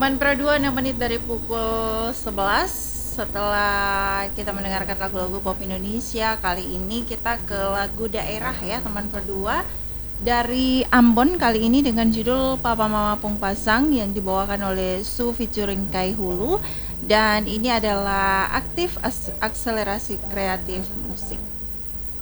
Teman Pro 2 6 menit dari pukul 11. Setelah kita mendengarkan lagu-lagu pop Indonesia, kali ini kita ke lagu daerah ya teman Pro 2 dari Ambon, kali ini dengan judul Papa Mama Pung Pasang yang dibawakan oleh Su featuring Kai Hulu. Dan ini adalah aktif akselerasi kreatif musik.